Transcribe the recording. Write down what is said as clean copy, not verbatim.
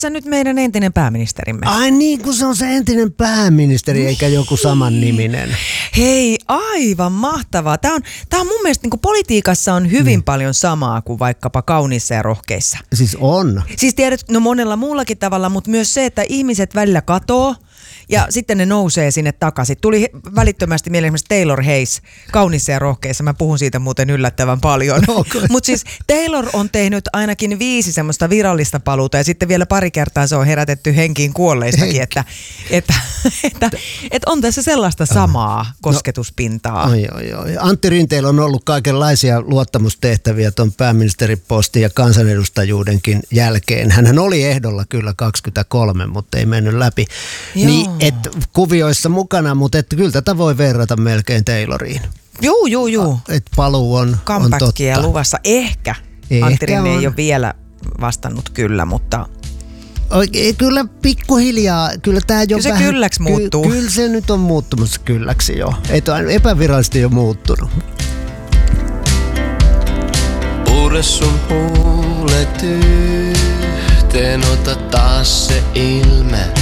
sä nyt meidän entinen pääministerimme? Ai niin, kun se on se entinen pääministeri, eikä joku saman niminen. Hei, aivan mahtavaa. Tää on mun mielestä niin politiikassa on hyvin paljon samaa kuin vaikkapa Kauniissa ja rohkeissa. Siis on. Siis tiedät, no monella muullakin tavalla, mutta myös se, että ihmiset välillä katoo ja sitten ne nousee sinne takaisin. Tuli välittömästi mieleen esimerkiksi Taylor Hayes Kauniissa ja rohkeissa. Mä puhun siitä muuten yllättävän paljon. Okay. Mutta siis Taylor on tehnyt ainakin 5 semmoista virallista paluuta ja sitten vielä pari kertaa se on herätetty henkiin kuolleistakin, että on tässä sellaista samaa kosketuspintaa. Oi. Antti Rinteellä on ollut kaikenlaisia luottamustehtäviä tuon pääministeripostin ja kansanedustajuudenkin jälkeen. Hänhän oli ehdolla kyllä 23, mutta ei mennyt läpi. Niin, kuvioissa mukana, mutta kyllä tätä voi verrata melkein Tayloriin. Juu. Että paluu on totta. Luvassa. Ehkä Antti Rinne ei ole vielä vastannut kyllä, mutta... Kyllä pikkuhiljaa, kyllä tämä jo kyllä vähän... se kylläksi muuttuu. Kyllä se nyt on muuttumassa kylläksi jo. Epävirallisesti jo muuttunut. Pure sun huulet yhteen, ota taas se ilme.